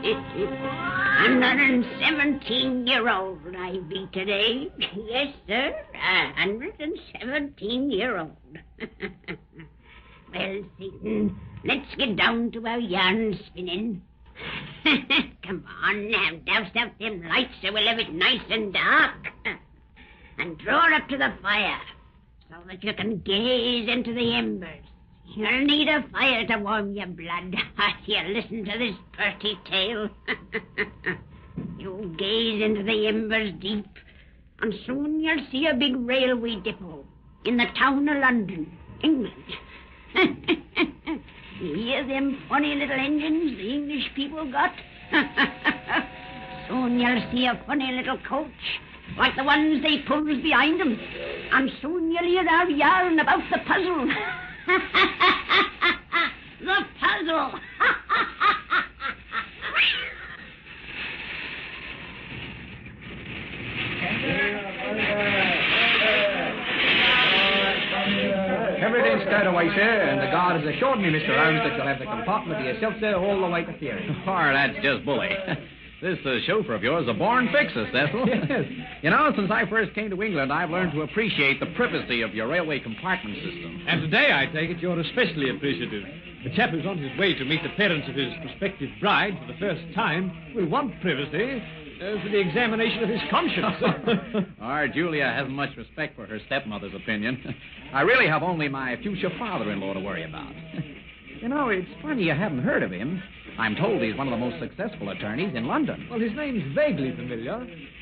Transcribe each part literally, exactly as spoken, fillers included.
one hundred seventeen year old I be today. Yes, sir, a hundred and seventeen year old. Well, Satan, let's get down to our yarn spinning. Come on now, douse out them lights so we'll have it nice and dark. And draw up to the fire so that you can gaze into the embers. You'll need a fire to warm your blood as you listen to this pretty tale. You gaze into the embers deep, and soon you'll see a big railway depot in the town of London, England. You hear them funny little engines the English people got? Soon you'll see a funny little coach like the ones they pulls behind them. And soon you'll hear our yarn about the puzzle. The puzzle. Everything's stowed away, sir, and the guard has assured me, Mister Holmes, that you'll have the compartment to yourself, sir, all the way to Theory. Oh, that's just bully. This uh, chauffeur of yours is a born fixer, Cecil. Yes. You know, since I first came to England, I've learned to appreciate the privacy of your railway compartment system. And today, I take it, you're especially appreciative. The chap who's on his way to meet the parents of his prospective bride for the first time will want privacy uh, for the examination of his conscience. Our Julia hasn't much respect for her stepmother's opinion. I really have only my future father-in-law to worry about. You know, it's funny you haven't heard of him. I'm told he's one of the most successful attorneys in London. Well, his name's vaguely familiar.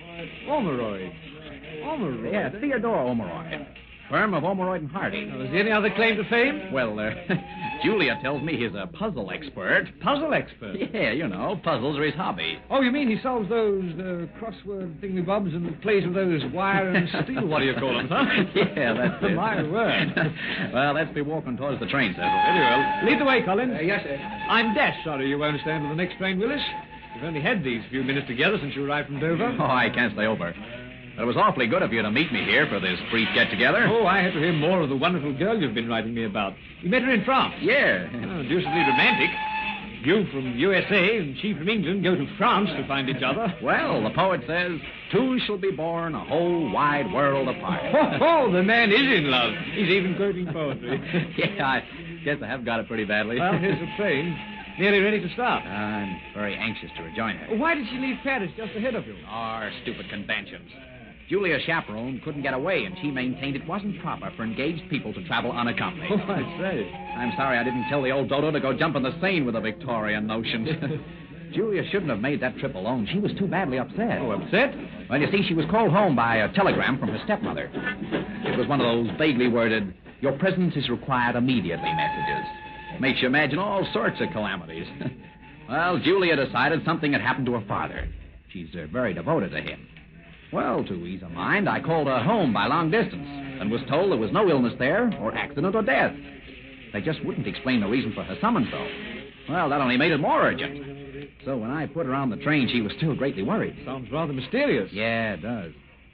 Omeroyd. Omeroyd? Yeah, Theodore Omeroyd. Firm of Omeroyd and Hardy. Now, is there any other claim to fame? Well, uh, Julia tells me he's a puzzle expert. Puzzle expert? Yeah, you know, puzzles are his hobby. Oh, you mean he solves those uh, crossword thingy-bobs and plays with those wire and steel, what do you call them, huh? Yeah, that's it. My word. Well, let's be walking towards the train, Cecil. Very well. Lead the way, Colin. Uh, yes, sir. I'm dashed sorry you won't stand for the next train, Willis. We've only had these few minutes together since you arrived from Dover. Oh, I can't stay over. It was awfully good of you to meet me here for this brief get-together. Oh, I had to hear more of the wonderful girl you've been writing me about. You met her in France. Yeah. Oh, deucedly romantic. You from U S A and she from England go to France to find each other. Well, the poet says, two shall be born a whole wide world apart. Oh, oh, the man is in love. He's even quoting poetry. Yeah, I guess I have got it pretty badly. Well, here's the train. Nearly ready to start. I'm very anxious to rejoin her. Why did she leave Paris just ahead of you? Our stupid conventions. Julia Chaperone couldn't get away, and she maintained it wasn't proper for engaged people to travel unaccompanied. Oh, I say. I'm sorry I didn't tell the old dodo to go jump in the Seine with the Victorian notions. Julia shouldn't have made that trip alone. She was too badly upset. Oh, upset? Well, you see, she was called home by a telegram from her stepmother. It was one of those vaguely worded, your presence is required immediately messages. Makes you imagine all sorts of calamities. Well, Julia decided something had happened to her father. She's uh, very devoted to him. Well, to ease her mind, I called her home by long distance and was told there was no illness there or accident or death. They just wouldn't explain the reason for her summons, though. Well, that only made it more urgent. So when I put her on the train, she was still greatly worried. Sounds rather mysterious. Yeah, it does.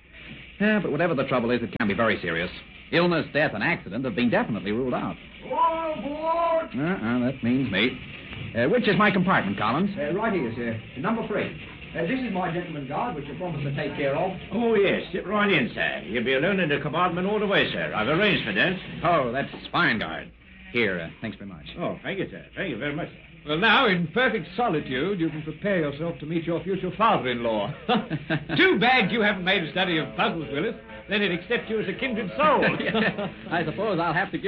Yeah, but whatever the trouble is, it can be very serious. Illness, death, and accident have been definitely ruled out. All aboard! Uh-uh, that means me. Uh, which is my compartment, Collins? Uh, right here, sir. Number three. Uh, this is my gentleman guard, which you promised to take care of. Oh, yes. Sit right in, sir. You'll be alone in the compartment all the way, sir. I've arranged for that. Oh, that's fine, guard. Here, uh, thanks very much. Oh, thank you, sir. Thank you very much, sir. Well, now, in perfect solitude, you can prepare yourself to meet your future father-in-law. Too bad you haven't made a study of puzzles, Willis. Then he'd accept you as a kindred soul. I suppose I'll have to give